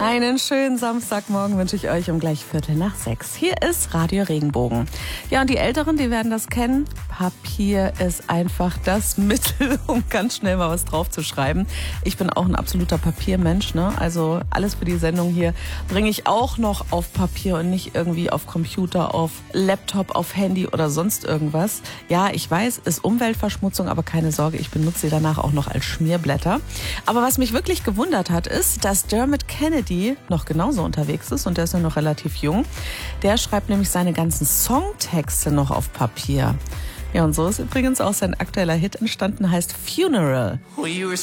Einen schönen Samstagmorgen wünsche ich euch um gleich 5:45. Hier ist Radio Regenbogen. Ja, und die Älteren, die werden das kennen. Papier ist einfach das Mittel, um ganz schnell mal was draufzuschreiben. Ich bin auch ein absoluter Papiermensch, ne? Also alles für die Sendung hier bringe ich auch noch auf Papier und nicht irgendwie auf Computer, auf Laptop, auf Handy oder sonst irgendwas. Ja, ich weiß, ist Umweltverschmutzung, aber keine Sorge, ich benutze sie danach auch noch als Schmierblätter. Aber was mich wirklich gewundert hat, ist, dass Dermot Kennedy noch genauso unterwegs ist und der ist ja noch relativ jung. Der schreibt nämlich seine ganzen Songtexte noch auf Papier. Ja, und so ist übrigens auch sein aktueller Hit entstanden, heißt Funeral.